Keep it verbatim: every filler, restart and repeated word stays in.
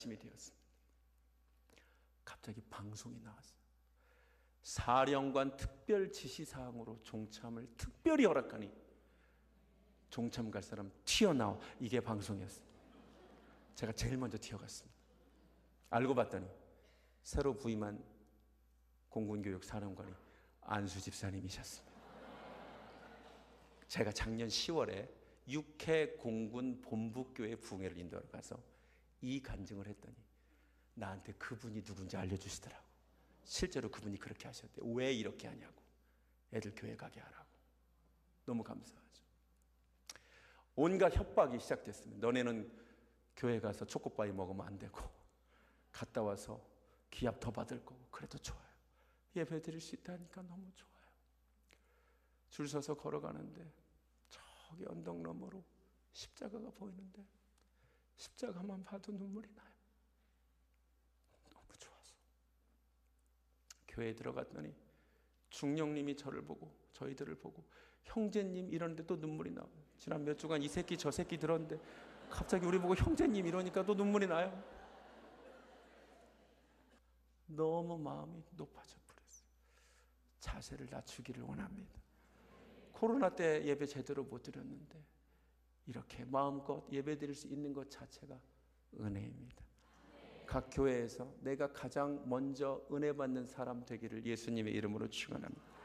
이 되었습니다. 갑자기 방송이 나왔어요. 사령관 특별 지시사항으로 종참을 특별히 허락하니 종참 갈 사람 튀어나와. 이게 방송이었어요. 제가 제일 먼저 튀어갔습니다. 알고 봤더니 새로 부임한 공군교육 사령관이 안수 집사님이셨습니다. 제가 작년 시월에 육해 공군 본부교회 부흥회를 인도하러 가서 이 간증을 했더니 나한테 그분이 누군지 알려주시더라고. 실제로 그분이 그렇게 하셨대요. 왜 이렇게 하냐고. 애들 교회 가게 하라고. 너무 감사하죠. 온갖 협박이 시작됐습니다. 너네는 교회 가서 초코바이 먹으면 안 되고 갔다 와서 기합 더 받을 거고. 그래도 좋아요. 예배 드릴 수 있다니까 너무 좋아요. 줄 서서 걸어가는데 저기 언덕 너머로 십자가가 보이는데 십자가만 봐도 눈물이 나요. 너무 좋아서. 교회에 들어갔더니 중령님이 저를 보고 저희들을 보고 형제님 이러는데 또 눈물이 나요. 지난 몇 주간 이 새끼 저 새끼 들었는데 갑자기 우리 보고 형제님 이러니까 또 눈물이 나요. 너무 마음이 높아져 버렸어요. 자세를 낮추기를 원합니다. 코로나 때 예배 제대로 못 드렸는데 이렇게 마음껏 예배 드릴 수 있는 것 자체가 은혜입니다. 각 교회에서 내가 가장 먼저 은혜 받는 사람 되기를 예수님의 이름으로 축원합니다.